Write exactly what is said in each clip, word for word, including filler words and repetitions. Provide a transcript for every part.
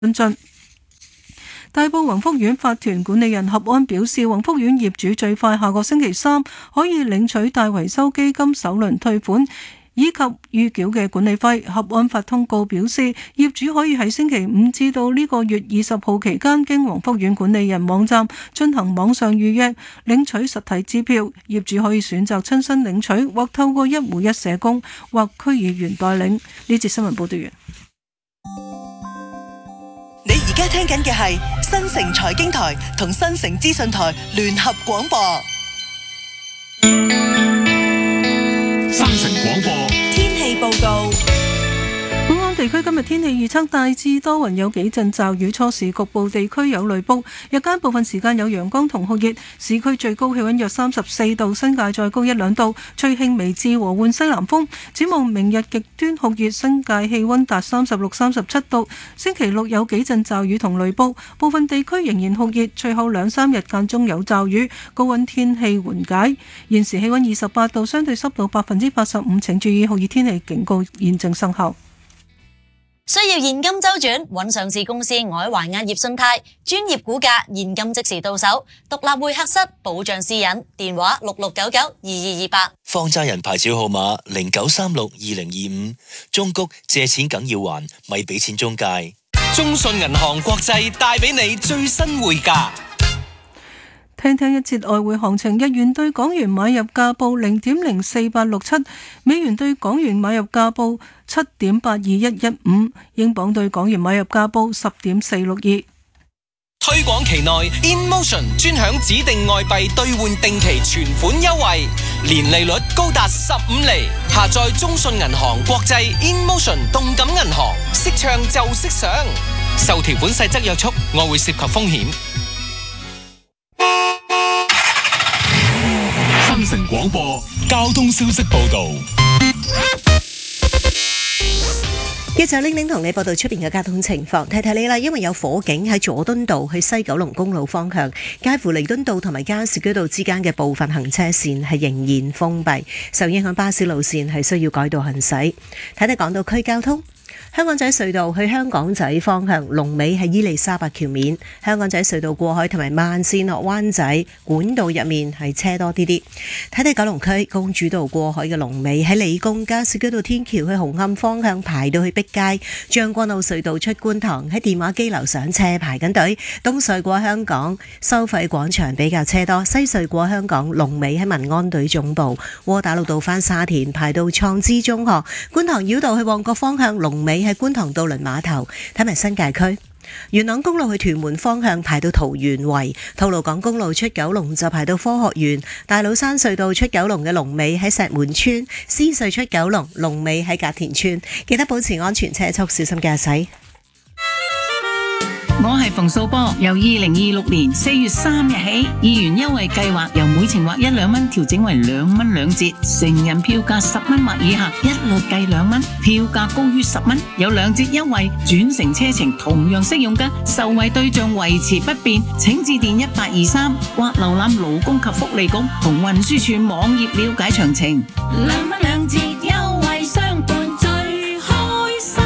跟進。大埔宏福苑法團管理人合安表示，宏福苑業主最快下個星期三可以領取大維修基金首輪退款以及預繳嘅管理費。合安發通告表示，業主可以喺星期五至到呢個月二十號期間經宏福苑管理人網站進行網上預約領取實體支票。業主可以選擇親身領取，或透過一戶一社工或區議員代領。呢節新聞報道完。 你而家聽緊嘅係新城財經台同新城資訊台聯合廣播。 新城廣播天氣報告。 本港地區今日天氣預測大致多雲，有幾陣驟雨，初時局部地區有雷暴，日間部分時間有陽光同酷熱，市區最高氣溫約三十四度，新界再高一兩度，吹輕微至和緩西南風。展望明日極端酷熱，新界氣溫達三十六、三十七度。星期六有幾陣驟雨同雷暴，部分地區仍然酷熱，隨後兩三日間中有驟雨，高溫天氣緩解。現時氣溫二十八度，相對濕度百分之八十五，請注意酷熱天氣警告現正生效。 需要現金周轉，揾上市公司外環押業信貸，專業估價，現金即時到手，獨立會客室，保障私隱。電話六六九九二二二八。 放債人牌照號碼零九三六二零二五。中谷借錢梗要還，咪俾錢中介。 中信銀行國際帶俾你最新匯價。 聽聽一節外匯行情，日元對港元買入價報零點零四八六七，美元對港元買入價報七點八二一一五，英鎊對港元買入價報十點四六二。 推廣期內 InMotion 專享指定外幣兌換定期存款優惠，年利率高達十五厘。下載中信銀行國際 InMotion 動感銀行，識唱就識想。受條款細則約束，外匯涉及風險。 新城廣播交通消息報道。 一就玲玲同你報道出邊嘅交通情況，提提你啦，因為有火警喺佐敦道去西九龍公路方向，介乎彌敦道同埋加士居道之間嘅部分行車線係仍然封閉，受影響巴士路線係需要改道行駛。睇睇港島區交通。香港仔隧道去香港仔方向，龍尾係伊利沙伯橋面；香港仔隧道過海同埋慢線落灣仔管道入面係車多啲啲。睇睇九龍區公主道過海嘅龍尾喺理工，加士居道天橋去紅磡方向排到去碧街，將軍澳隧道出觀塘喺電話機樓上車排緊隊。東隧過香港收費廣場比較車多，西隧過香港龍尾喺民安隊總部，窩打老道返沙田排到創知中學，觀塘繞道去旺角方向龍尾喺觀塘渡輪碼頭。睇埋新界區元朗公路去屯門方向排到桃園圍，吐露港公路出九龍就排到科學園，大老山隧道出九龍嘅龍尾喺石門村，獅隧出九龍龍尾喺隔田村。記得保持安全車速，小心駕駛。 我係馮素波，由二零二六年四月三日起，議員優惠計劃由每程劃一兩蚊調整為兩蚊兩折，成人票價十蚊或以下一律計兩蚊，票價高於十蚊有兩折優惠，轉乘車程同樣適用㗎，受惠對象維持不變，請致電一八二三或瀏覽勞工及福利局同運輸署網頁了解詳情。兩蚊兩折優惠相伴最開心。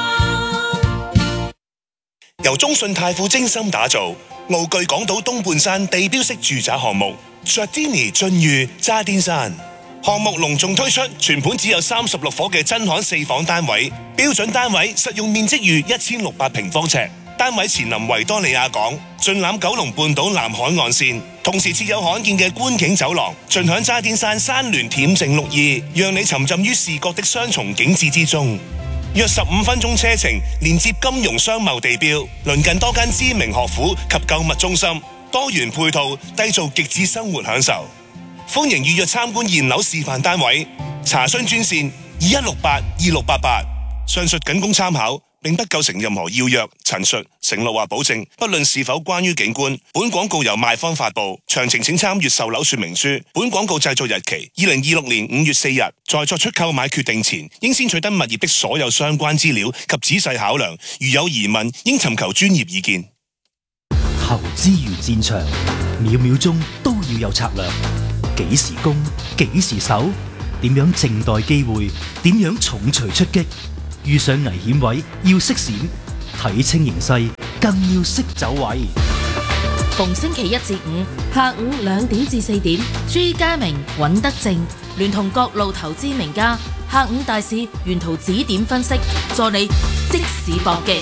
由中信泰富精心打造，傲具港島東半山地標式住宅項目 Giardini 駿譽渣甸山項目隆重推出，全盤只有三十六伙嘅真罕四房單位，標準單位實用面積逾一千六百平方尺，單位前臨維多利亞港，盡覽九龍半島南海岸線，同時設有罕見嘅觀景走廊，盡享渣甸山山巒恬靜綠意，讓你沉浸於視覺的雙重景致之中。約十五分鐘車程，連接金融商貿地標，鄰近多間知名學府及購物中心，多元配套，締造極致生活享受。歡迎預約參觀現樓示範單位，查詢專線二一六八二六八八。上述僅供參考，並不構成任何要約、陳述、承諾或保證，不論是否關於景觀。本廣告由賣方發布，詳情請參閱售樓說明書。本廣告製作日期二零二六年五月四日。在作出購買決定前，應先取得物業的所有相關資料及仔細考量，如有疑問，應尋求專業意見。 投資如戰場，秒秒鐘都要有策略。幾時攻，幾時守，點樣靜待機會，點樣重錘出擊。遇上危險位要識閃， 睇清形勢，更要識走位。 逢星期一至五下午兩點至四點，朱家明、尹德正聯同各路投資名家，下午大市沿途指點分析，助你即市搏擊。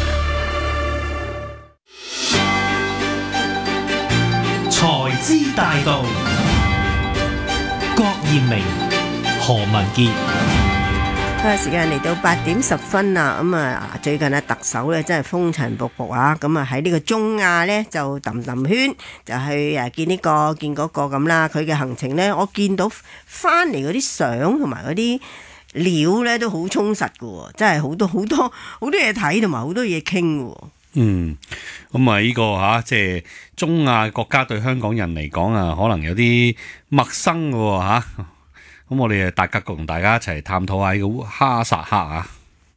財資大道，郭艷明、何文傑。 啊！時間嚟到八點十分啦，咁啊最近啊特首咧真係風塵僕僕啊，咁啊喺呢個中亞咧就揼揼圈，就去誒見呢個見嗰個咁啦。佢嘅行程咧，我見到翻嚟嗰啲相同埋嗰啲料咧都好充實㗎喎，真係好多好多好多嘢睇同埋好多嘢傾喎。 嗯，咁啊呢個嚇即係中亞國家對香港人嚟講啊，可能有啲陌生㗎喎嚇。咁我哋誒大格局同大家一齊探討下呢個哈薩克啊！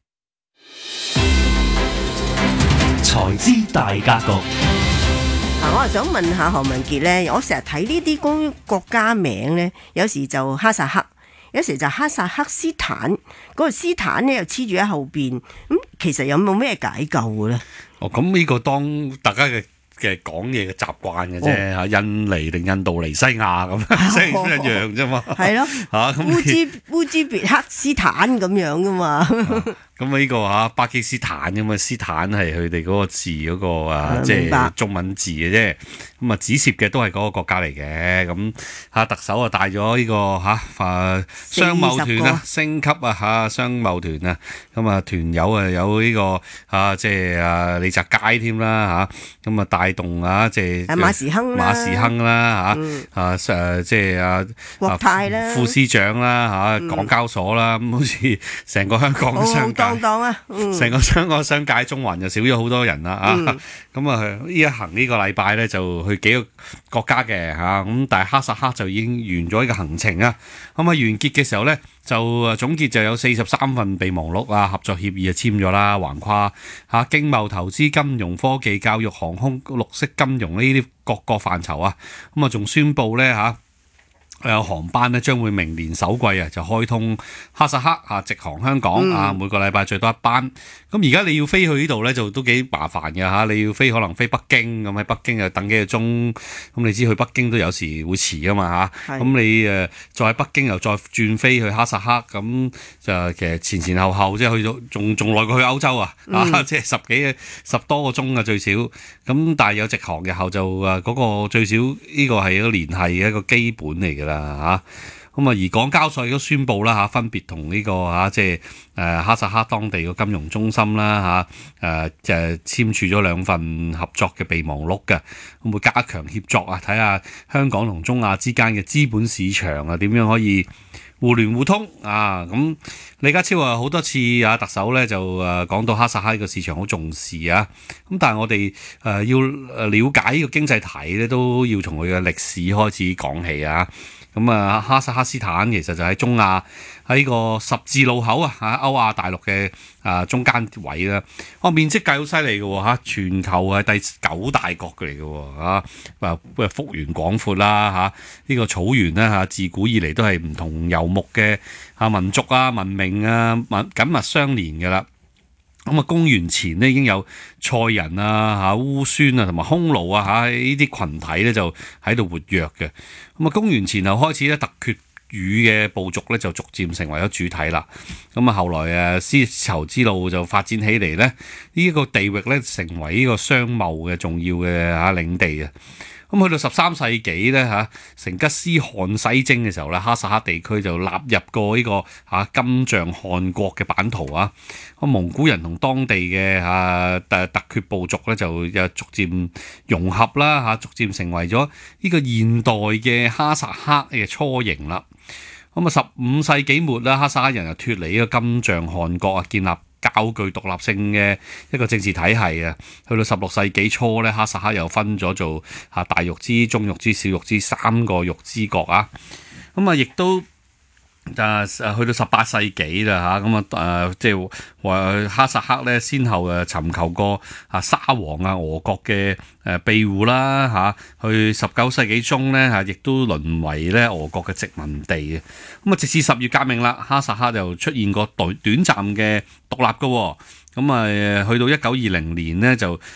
財資大格局。 嗱，我係想問下何文傑咧，我成日睇呢啲公國家名咧，有時就哈薩克，有時就哈薩克斯坦，嗰、那個斯坦咧又黐住喺後邊，咁其實有冇咩解救嘅咧？ 哦，咁呢個當大家嘅嘅講嘢嘅習慣嘅啫嚇，印尼定印度尼西亞咁，即係一樣啫嘛。係咯，嚇咁烏茲烏茲別克斯坦咁樣噶嘛。 咁啊呢個嚇巴基斯坦咁啊，斯坦係佢哋嗰個字嗰個啊，即係中文字嘅啫。咁啊，指涉嘅都係嗰個國家嚟嘅。咁嚇特首啊帶咗呢個嚇啊商貿團啊升級啊嚇商貿團啊。咁啊團友啊有呢個啊即係啊李澤楷添啦嚇。咁啊帶動啊即係馬時亨啦， 馬時亨啦嚇啊誒即係啊國泰啦副司長啦嚇港交所啦，咁好似成個香港嘅商界。當當啊， 成個香港商界中環就少咗好多人啦啊！咁啊呢一行呢個禮拜咧就去幾個國家嘅嚇，咁但係哈薩克就已經完咗呢個行程啊！咁啊完結嘅時候咧就總結就有四十三份備忘錄啊，合作協議啊簽咗啦，橫跨嚇經貿、投資、金融、科技、教育、航空、綠色金融呢啲各個範疇啊！咁啊仲宣布咧嚇。有航班咧將會明年首季啊就開通哈薩克啊直航香港啊、嗯、每個禮拜最多一班。咁而家你要飛去呢度咧就都幾麻煩嘅嚇，你要飛可能飛北京，咁喺北京又等幾個鐘，咁你知去北京都有時會遲噶嘛嚇。咁你誒再喺北京又再轉飛去哈薩克，咁就其實前前後後即係去到仲仲耐過去歐洲啊，啊、嗯、即係十幾十多個鐘啊最少。咁但係有直航，日後就誒嗰個最少呢個係一個聯繫嘅一個基本嚟嘅。啦嚇，咁啊而港交所亦都宣布啦嚇，分別同呢個嚇即係誒哈薩克當地個金融中心啦嚇誒就簽署咗兩份合作嘅備忘錄嘅，咁會加強協作啊，睇下香港同中亞之間嘅資本市場啊點樣可以互聯互通啊！咁李家超啊好多次啊特首咧就誒講到哈薩克呢個市場好重視啊，咁但係我哋誒要了解呢個經濟體咧都要從佢嘅歷史開始講起啊！咁啊，哈薩克斯坦其實就喺中亞喺個十字路口啊，嚇歐亞大陸嘅啊中間位啦。哦，面積計好犀利嘅喎嚇，全球係第九大國嚟嘅喎嚇。啊，幅員廣闊啦嚇，呢個草原咧嚇，自古以嚟都係唔同遊牧嘅啊民族啊文明啊緊緊密相連嘅啦。咁啊，公元前咧已經有塞人啊、嚇烏孫啊同埋匈奴啊嚇呢啲群體咧就喺度活躍嘅。咁啊，公元前後開始咧，突厥語嘅部族咧就逐漸成為咗主體啦。咁啊，後來誒絲綢之路就發展起嚟咧，呢個地域咧成為呢個商貿嘅重要嘅嚇領地啊。咁去到十三世紀咧嚇，成吉思汗西征嘅時候咧，哈薩克地區就納入過呢個嚇金帳汗國嘅版圖啊。咁蒙古人同當地嘅嚇誒突厥部族咧就又逐漸融合啦嚇，逐漸成為咗呢個現代嘅哈薩克嘅雛形啦。咁啊，十五世紀末啦，哈薩克人又脫離呢個金帳汗國啊，建立較具獨立性嘅一個政治體系啊。去到十六世紀初咧，哈薩克又分咗做嚇大月支、中月支、小月支三個月支國啊。咁啊，亦都誒去到十八世紀啦嚇，咁啊誒即係話哈薩克咧，先後誒尋求過啊沙皇啊俄國嘅誒庇護啦嚇，去十九世紀中咧嚇，亦都淪為咧俄國嘅殖民地嘅。咁啊，直至十月革命啦，哈薩克就出現過短短暫嘅獨立嘅。 咁啊去到一九二零年呢，就